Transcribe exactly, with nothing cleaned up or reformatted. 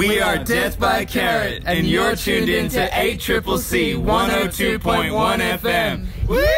We are Death by Carrot, and you're tuned in to eight C C C one oh two point one F M. Woo!